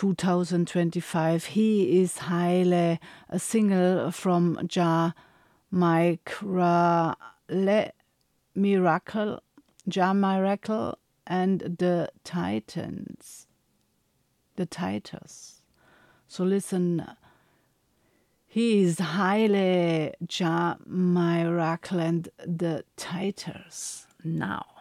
2025. He is Haile, a single from Ja Miracle, Ja Miracle and the Titans. The Titans. So listen, he is Haile, Ja Miracle and the Titans now.